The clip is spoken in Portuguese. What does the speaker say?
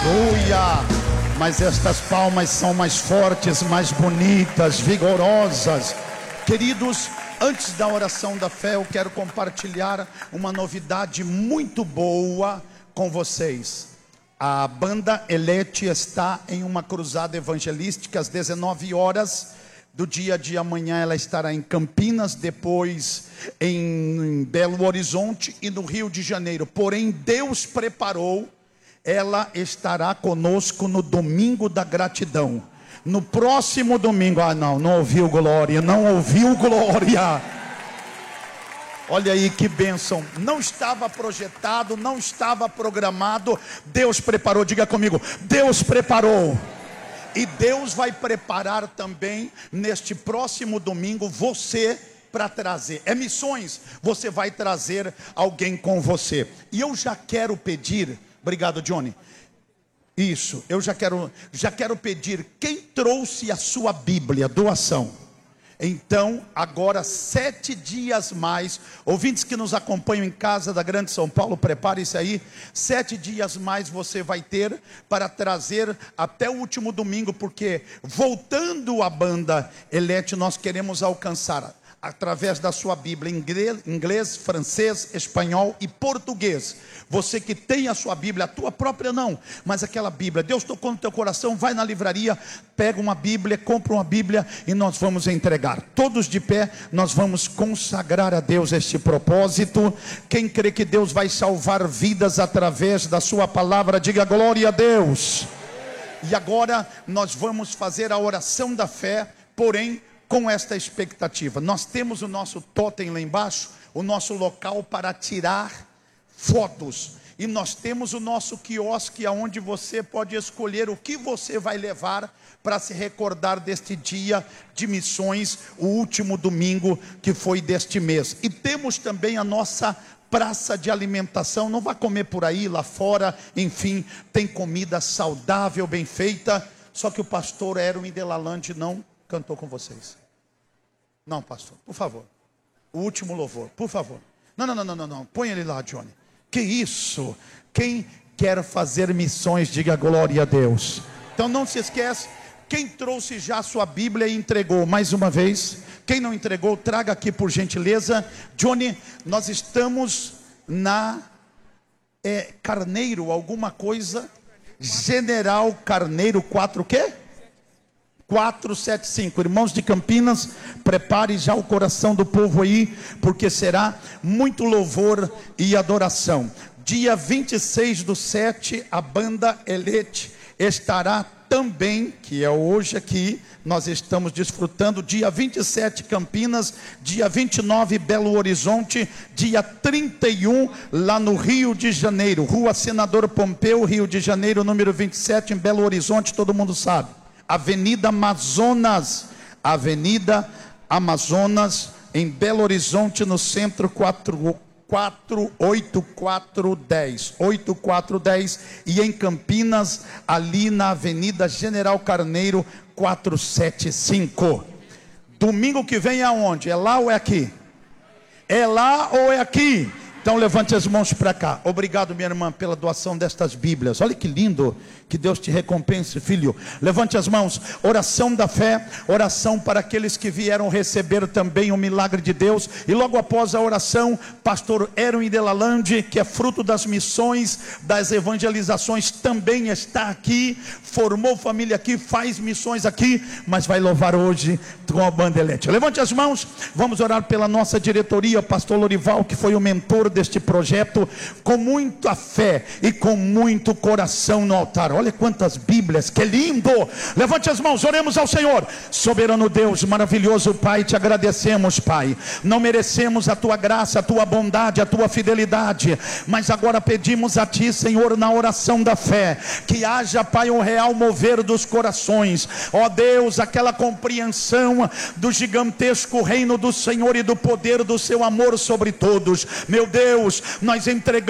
Aleluia! Mas estas palmas são mais fortes, mais bonitas, vigorosas. Queridos, antes da oração da fé, eu quero compartilhar uma novidade muito boa com vocês. A banda Elete está em uma cruzada evangelística às 19 horas do dia de amanhã. Ela estará em Campinas, depois em Belo Horizonte e no Rio de Janeiro. Porém, Deus preparou, ela estará conosco no domingo da gratidão. No próximo domingo, não ouviu glória, não ouviu glória. Olha aí que bênção, não estava projetado, não estava programado, Deus preparou, diga comigo, Deus preparou. E Deus vai preparar também neste próximo domingo você para trazer, missões, você vai trazer alguém com você. E eu já quero pedir, obrigado Johnny, isso, eu já quero pedir, quem trouxe a sua Bíblia, doação. Então, agora 7 dias mais, ouvintes que nos acompanham em casa da Grande São Paulo, prepare-se aí, 7 dias mais você vai ter para trazer até o último domingo, porque voltando à banda Elete, nós queremos alcançar, através da sua Bíblia, inglês, francês, espanhol e português. Você que tem a sua Bíblia, a tua própria não, mas aquela Bíblia, Deus tocou no teu coração, vai na livraria, pega uma Bíblia, compra uma Bíblia e nós vamos entregar. Todos de pé, nós vamos consagrar a Deus este propósito. Quem crê que Deus vai salvar vidas através da sua palavra, diga glória a Deus. E agora nós vamos fazer a oração da fé, porém com esta expectativa. Nós temos o nosso totem lá embaixo, o nosso local para tirar fotos, e nós temos o nosso quiosque onde você pode escolher o que você vai levar para se recordar deste dia de missões, o último domingo que foi deste mês. E temos também a nossa praça de alimentação. Não vá comer por aí, lá fora, enfim, tem comida saudável, bem feita. Só que o pastor Erwin Delalande não cantou com vocês. Não, pastor, por favor. O último louvor, por favor. Não. Põe ele lá, Johnny. Que isso? Quem quer fazer missões, diga glória a Deus. Então não se esquece. Quem trouxe já a sua Bíblia e entregou, mais uma vez. Quem não entregou, traga aqui por gentileza. Johnny, nós estamos na Carneiro, alguma coisa. General Carneiro 4 o quê? 475, irmãos de Campinas, prepare já o coração do povo aí, porque será muito louvor e adoração. Dia 26/7, a banda Elete estará também, que é hoje aqui, nós estamos desfrutando. Dia 27 Campinas, dia 29 Belo Horizonte, dia 31 lá no Rio de Janeiro, Rua Senador Pompeu, Rio de Janeiro, número 27, em Belo Horizonte, todo mundo sabe. Avenida Amazonas, em Belo Horizonte, no centro, 8410, e em Campinas, ali na Avenida General Carneiro 475. Domingo que vem é aonde? É lá ou é aqui? É lá ou é aqui? Então levante as mãos para cá. Obrigado, minha irmã, pela doação destas Bíblias. Olha que lindo. Que Deus te recompense, filho. Levante as mãos. Oração da fé. Oração para aqueles que vieram receber também o milagre de Deus. E logo após a oração, pastor Erwin Delalande, que é fruto das missões, das evangelizações, também está aqui. Formou família aqui, faz missões aqui, mas vai louvar hoje com a banda Elete. Levante as mãos. Vamos orar pela nossa diretoria, pastor Lorival, que foi o mentor deste projeto, com muita fé e com muito coração no altar. Olha quantas Bíblias, que lindo. Levante as mãos, oremos ao Senhor. Soberano Deus, maravilhoso Pai, te agradecemos, Pai. Não merecemos a tua graça, a tua bondade, a tua fidelidade, mas agora pedimos a ti, Senhor, na oração da fé, que haja, Pai, um real mover dos corações. Ó Deus, aquela compreensão do gigantesco reino do Senhor e do poder do seu amor sobre todos. Meu Deus, nós entregamos